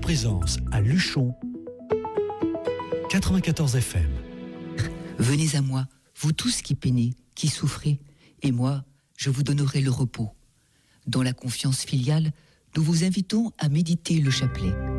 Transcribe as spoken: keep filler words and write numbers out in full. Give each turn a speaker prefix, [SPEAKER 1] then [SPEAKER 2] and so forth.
[SPEAKER 1] Présence à Luchon, quatre-vingt-quatorze F M.
[SPEAKER 2] Venez à moi, vous tous qui peinez, qui souffrez, et moi, je vous donnerai le repos. Dans la confiance filiale, nous vous invitons à méditer le chapelet.